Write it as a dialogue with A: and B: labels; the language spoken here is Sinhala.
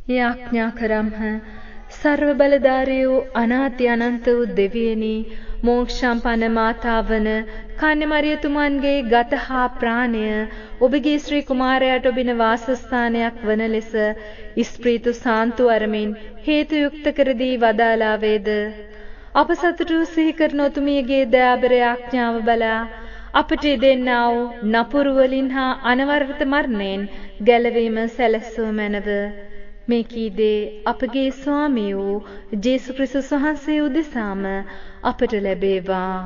A: යාඥා කරම්හ. සර්ව බලධාරී වූ අනාති අනන්ත වූ දෙවියනි, මෝක්ෂම්පන්න මාතාවන කන්‍යමරියතුමන්ගේ ගත හා ප්‍රාණය ඔබගේ ශ්‍රී කුමාරයාට ඔබින වාසස්ථානයක් වන ලෙස ස්ප්‍රීතු සාන්තු අරමින් හේතු යුක්ත කර දී වදාලා වේද. අප සතුටු සිහි කරන ඔතුමියගේ දයාබර යාඥාව බලා අපට දෙන්නා වූ නපුරු වලින් හා අනවරත මරණයෙන් ගැලවීම සැලසුව මැනව. මේ කීදේ අපගේ ස්වාමී වූ ජේසුස් ක්‍රිස්තුස් වහන්සේ උදෙසාම අපට ලැබේවා.